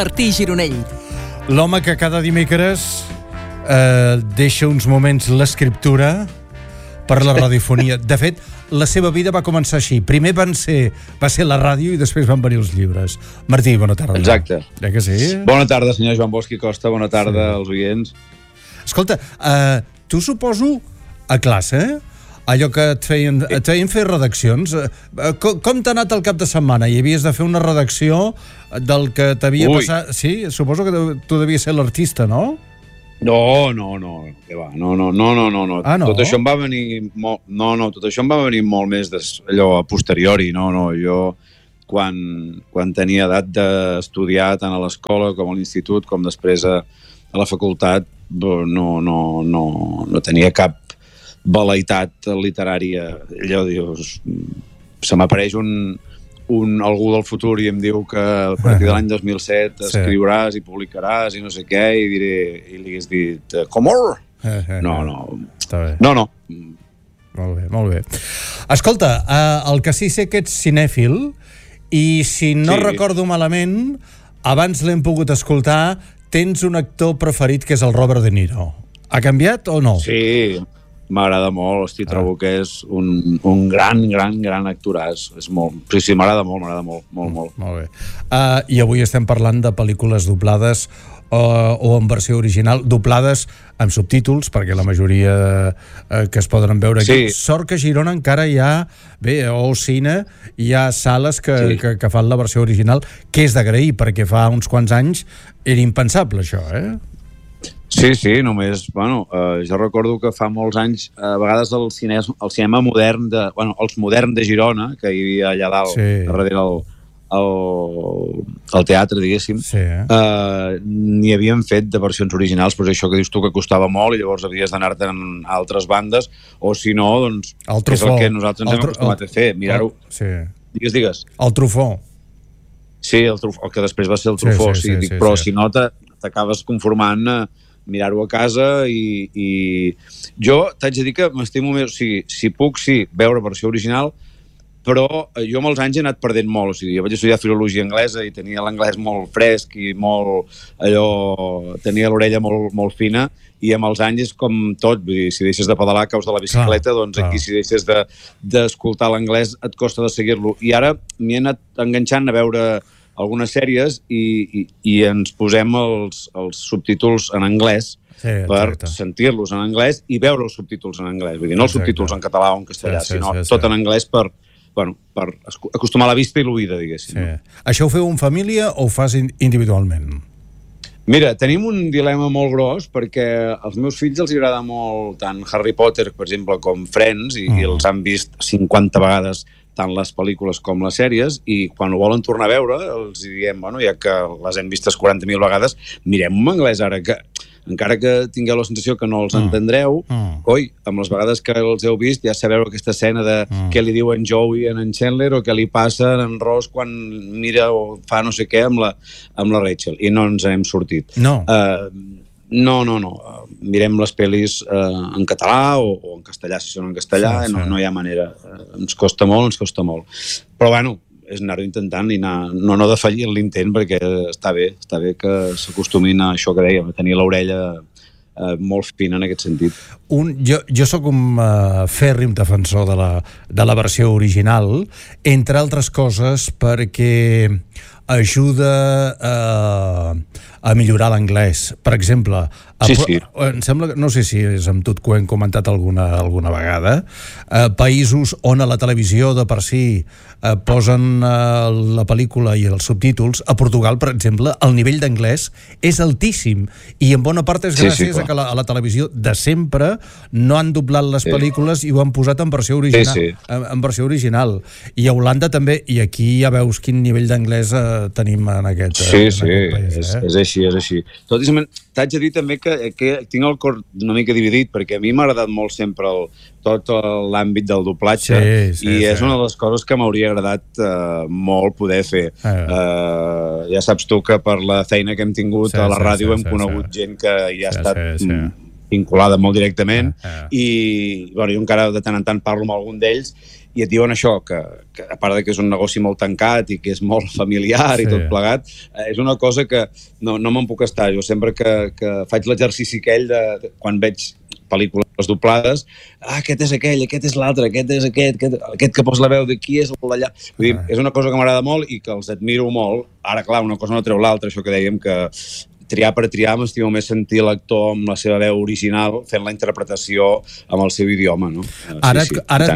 Martí Gironell. L'home que cada dimecres deixa uns moments l'escriptura per la radiofonia. De fet, la seva vida va començar així. Primer va ser la ràdio i després van venir els llibres. Martí, bona tarda. Exacte. Que sí? Bona tarda, senyor Joan Bosch i Costa. Bona tarda als oients. Escolta, tu suposo a classe, allò que et feien fer redaccions, com t'ha anat el cap de setmana? I havies de fer una redacció del que t'havia passat... Sí, suposo que tu devies ser l'artista, no? No. Què va? No. Ah, no? Tot això em va venir molt... No, tot això em va venir molt més allò a posteriori. No, jo quan tenia edat d'estudiar tant a l'escola com a l'institut com després a la facultat no tenia cap veleïtat literària. Allò dius... Se m'apareix algú del futur i em diu que a partir de l'any 2007 escriuràs i publicaràs i no sé què, i li hagués dit Comor? No. Està bé. No. Molt bé. Escolta, el que sí sé que ets cinèfil i si no recordo malament, abans l'hem pogut escoltar, tens un actor preferit que és el Robert De Niro. Ha canviat o no? Sí, m'agrada molt, trobo que és un gran actoràs. Sí, m'agrada molt. Molt bé. I avui estem parlant de pel·lícules doblades o en versió original, doblades amb subtítols, perquè la majoria que es poden veure aquí. Sí. Sort que a Girona encara hi ha, o cine, hi ha sales que fan la versió original, que és d'agrair, perquè fa uns quants anys era impensable això, Sí, només, jo recordo que fa molts anys, a vegades el cinema modern, els moderns de Girona, que hi havia allà dalt, darrere el teatre, diguéssim, n'hi havien fet de versions originals, però és això que dius tu, que costava molt, i llavors havies d'anar-te'n a altres bandes, o si no, doncs, és el que nosaltres ens hem acostumat a fer, mirar-ho. Digues. El Truffaut. Sí, el que després va ser el Truffaut, però si no t'acabes conformant mirar-ho a casa i jo t'haig de dir que m'estimo més, si puc, veure versió original, però jo amb els anys he anat perdent molt, o sigui, jo vaig estudiar filologia anglesa i tenia l'anglès molt fresc i tenia l'orella molt fina, i amb els anys és com tot, vull dir, si deixes de pedalar caus de la bicicleta, doncs aquí si deixes d'escoltar l'anglès et costa de seguir-lo, i ara m'hi he anat enganxant a veure algunes sèries i ens posem els subtítols en anglès per sentir-los en anglès i veure els subtítols en anglès. Vull dir, no els subtítols en català o en castellà, sinó tot en anglès per acostumar la vista i l'oïda, diguéssim. Això ho feu en família o ho fas individualment? Mira, tenim un dilema molt gros perquè als meus fills els agrada molt tant Harry Potter, per exemple, com Friends, i els han vist 50 vegades tant les pel·lícules com les sèries, i quan ho volen tornar a veure els diem, ja que les hem vistes 40.000 vegades, mirem-ho en anglès ara, que encara que tingueu la sensació que no els entendreu, amb les vegades que els heu vist ja sabeu aquesta escena de què li diu en Joey a en Chandler o què li passa a en Ross quan mira o fa no sé què amb la Rachel, i no ens hem sortit. No, mirem les pel·lis en català o en castellà, si són en castellà, no hi ha manera, ens costa molt, però és anar-ho intentant i no defallir l'intent, perquè està bé que s'acostumin a això que dèiem, a tenir l'orella molt fina en aquest sentit. Jo sóc un fèrrim defensor de la versió original, entre altres coses perquè ajuda a millorar l'anglès. Per exemple, em sembla que, no sé si és amb tu que ho hem comentat alguna vegada, països on a la televisió de per si posen la pel·lícula i els subtítols, a Portugal, per exemple, el nivell d'anglès és altíssim, i en bona part és gràcies a que a la televisió de sempre no han doblat les pel·lícules i ho han posat en versió original. I a Holanda també, i aquí ja veus quin nivell d'anglès tenim en aquest país. És així. Tot i t'haig de dir també que tinc el cor una mica dividit, perquè a mi m'ha agradat molt sempre tot l'àmbit del doblatge, i és una de les coses que m'hauria agradat molt poder fer. Ja saps tu que per la feina que hem tingut a la ràdio hem conegut gent que hi ha estat vinculada molt directament, i jo encara de tant en tant parlo amb algun d'ells, et diuen això, que a part de que és un negoci molt tancat i que és molt familiar i tot plegat, és una cosa que no me'n puc estar. Jo sempre que faig l'exercici aquell de quan veig pel·lícules doblades, aquest és aquell, aquest és l'altre, aquest és aquest que posa la veu d'aquí és el d'allà. Vull dir, és una cosa que m'agrada molt i que els admiro molt. Ara, clar, una cosa no treu l'altra, això que dèiem, que triar per triar m'estimo més sentir l'actor amb la seva veu original fent la interpretació amb el seu idioma, no? Ara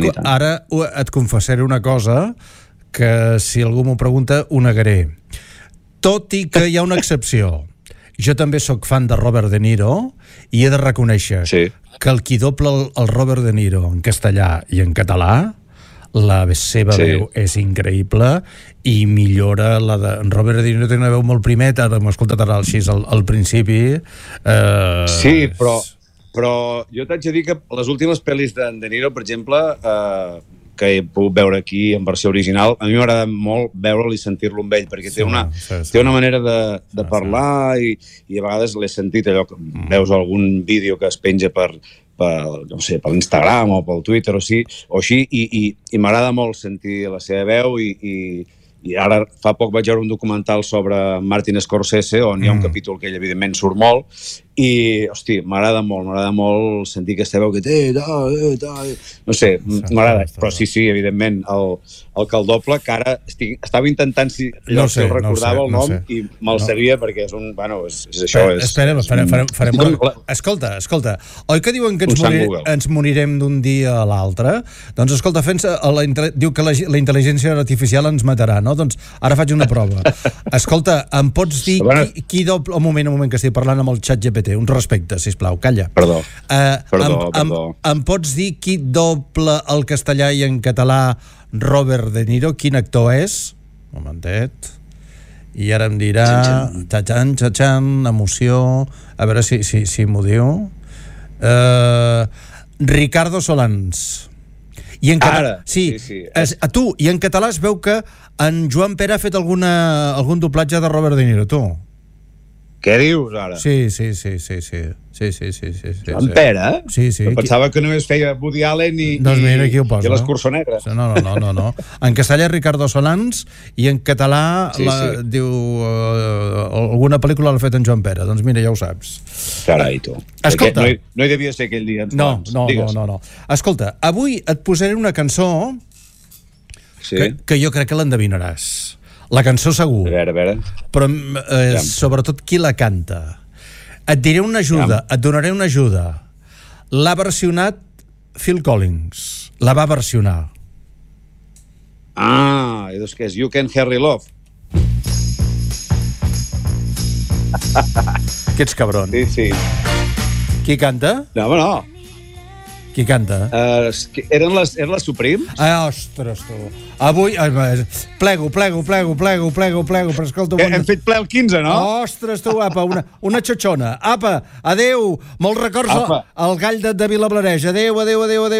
et confessaré una cosa que si algú m'ho pregunta ho negaré. Tot i que hi ha una excepció. Jo també sóc fan de Robert De Niro i he de reconèixer que el qui dobla el Robert De Niro en castellà i en català, la seva veu és increïble i millora la de... Robert De Niro té una veu molt primeta, m'ho he escoltat ara així al principi. Sí, però jo t'haig de dir que les últimes pel·lis de De Niro, per exemple, que he pogut veure aquí en versió original, a mi m'agrada molt veure'l i sentir-lo amb ell, perquè té una manera de parlar i a vegades l'he sentit allò que veus algun vídeo que es penja per l'Instagram o pel Twitter o així, i m'agrada molt sentir la seva veu i ara fa poc vaig veure un documental sobre Martin Scorsese on hi ha un capítol que ell evidentment surt molt i, hosti, m'agrada molt sentir aquesta veu que té, no sé, m'agrada, però sí, evidentment, el que el doble, que ara estava intentant si el recordava el nom i me'l sabia perquè és un, bueno, és això. Espera, farem escolta, oi que diuen que ens morirem d'un dia a l'altre? Doncs escolta, diu que la intel·ligència artificial ens matarà, no? Doncs ara faig una prova. Escolta, em pots dir qui doble... Un moment que estic parlant amb el ChatGPT. Un respecte, sisplau, calla. Perdó. Em pots dir qui doble el castellà i en català Robert De Niro? Quin actor és? Un momentet. I ara em dirà... Txatxan, emoció... A veure si m'ho diu. Ricardo Solans. I en català, a tu, i en català es veu que en Joan Pere ha fet algun doblatge de Robert De Niro, tu? Què dius, ara? Sí. Joan Pere? Sí. Pensava que només feia Woody Allen i l'Escurçó Negre. No. En castellà Ricardo Solans i en català diu alguna pel·lícula l'ha fet en Joan Pere. Doncs mira, ja ho saps. Carai, tu. Escolta. No hi devia ser aquell dia. No. Escolta, avui et posaré una cançó que jo crec que l'endevinaràs. La cançó segur. A veure. Però sobretot qui la canta. Et diré una ajuda, et donaré una ajuda. L'ha versionat Phil Collins. La va versionar. I doncs què és? You Can Harry Love. Que ets cabron. Sí. Qui canta? No. Qui canta? Eren les Supremes? Ostres, tu. Avui... Plego, però escolta... Hem fet ple el 15, no? Ostres, tu, apa, una xotxona. Apa, adeu, molts records al gall de Vilablareix. Adeu.